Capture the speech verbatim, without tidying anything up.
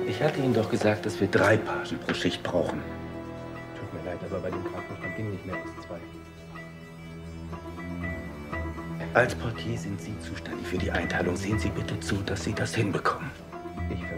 Ich hatte Ihnen doch gesagt, dass wir drei Pagen pro Schicht brauchen. Tut mir leid, aber bei dem Krankenstand ging nicht mehr als zwei. Als Portier sind Sie zuständig für die Einteilung. Sehen Sie bitte zu, dass Sie das hinbekommen. Ich verstehe.